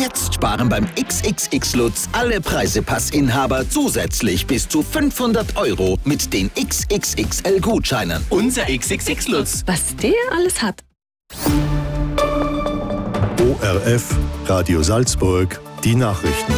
Jetzt sparen beim XXX Lutz alle Preisepassinhaber zusätzlich bis zu 500 € mit den XXXL-Gutscheinen. Unser XXX Lutz. Was der alles hat. ORF, Radio Salzburg, die Nachrichten.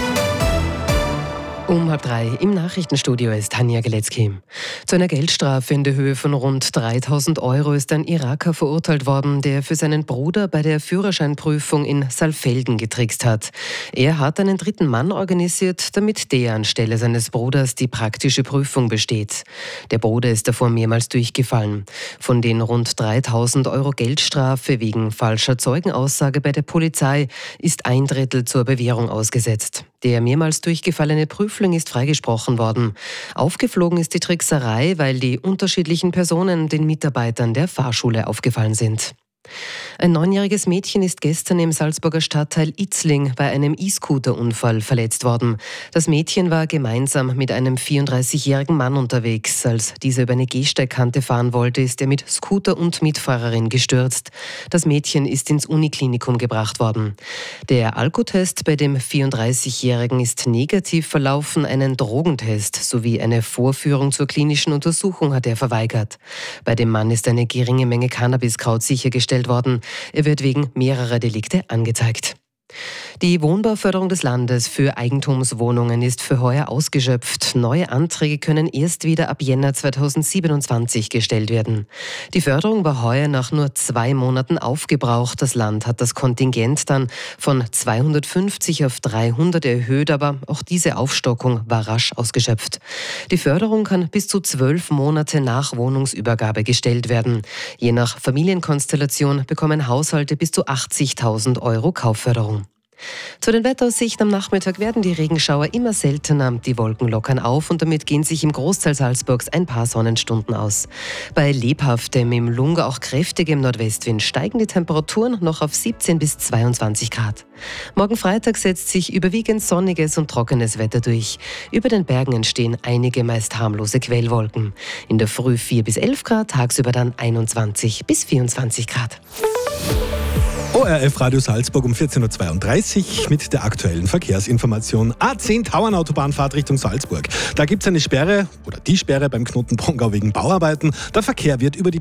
Um 2:30 im Nachrichtenstudio ist Tanja Geletzky. Zu einer Geldstrafe in der Höhe von rund 3.000 € ist ein Iraker verurteilt worden, der für seinen Bruder bei der Führerscheinprüfung in Saalfelden getrickst hat. Er hat einen dritten Mann organisiert, damit der anstelle seines Bruders die praktische Prüfung besteht. Der Bruder ist davor mehrmals durchgefallen. Von den rund 3.000 € Geldstrafe wegen falscher Zeugenaussage bei der Polizei ist 1/3 zur Bewährung ausgesetzt. Der mehrmals durchgefallene Prüfling ist freigesprochen worden. Aufgeflogen ist die Trickserei, weil die unterschiedlichen Personen den Mitarbeitern der Fahrschule aufgefallen sind. Ein 9-jähriges Mädchen ist gestern im Salzburger Stadtteil Itzling bei einem E-Scooter-Unfall verletzt worden. Das Mädchen war gemeinsam mit einem 34-jährigen Mann unterwegs. Als dieser über eine Gehsteigkante fahren wollte, ist er mit Scooter und Mitfahrerin gestürzt. Das Mädchen ist ins Uniklinikum gebracht worden. Der Alkotest bei dem 34-jährigen ist negativ verlaufen. Einen Drogentest sowie eine Vorführung zur klinischen Untersuchung hat er verweigert. Bei dem Mann ist eine geringe Menge Cannabiskraut sichergestellt worden. Er wird wegen mehrerer Delikte angezeigt. Die Wohnbauförderung des Landes für Eigentumswohnungen ist für heuer ausgeschöpft. Neue Anträge können erst wieder ab Jänner 2027 gestellt werden. Die Förderung war heuer nach nur 2 Monaten aufgebraucht. Das Land hat das Kontingent dann von 250 auf 300 erhöht, aber auch diese Aufstockung war rasch ausgeschöpft. Die Förderung kann bis zu 12 Monate nach Wohnungsübergabe gestellt werden. Je nach Familienkonstellation bekommen Haushalte bis zu 80.000 € Kaufförderung. Zu den Wetteraussichten am Nachmittag werden die Regenschauer immer seltener. Die Wolken lockern auf und damit gehen sich im Großteil Salzburgs ein paar Sonnenstunden aus. Bei lebhaftem, im Lungau auch kräftigem Nordwestwind steigen die Temperaturen noch auf 17 bis 22 Grad. Morgen Freitag setzt sich überwiegend sonniges und trockenes Wetter durch. Über den Bergen entstehen einige meist harmlose Quellwolken. In der Früh 4 bis 11 Grad, tagsüber dann 21 bis 24 Grad. ORF Radio Salzburg um 14.32 Uhr mit der aktuellen Verkehrsinformation. A10 Tauernautobahn-Fahrt Richtung Salzburg. Da gibt es eine Sperre, oder die Sperre beim Knoten Pongau wegen Bauarbeiten. Der Verkehr wird über die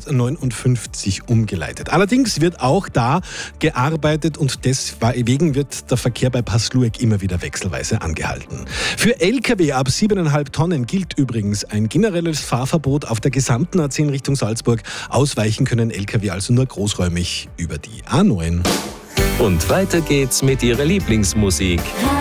B159 umgeleitet. Allerdings wird auch da gearbeitet und deswegen wird der Verkehr bei Passlueck immer wieder wechselweise angehalten. Für Lkw ab 7,5 Tonnen gilt übrigens ein generelles Fahrverbot auf der gesamten A10 Richtung Salzburg. Ausweichen können Lkw also nur großräumig über die A9. Und weiter geht's mit Ihrer Lieblingsmusik.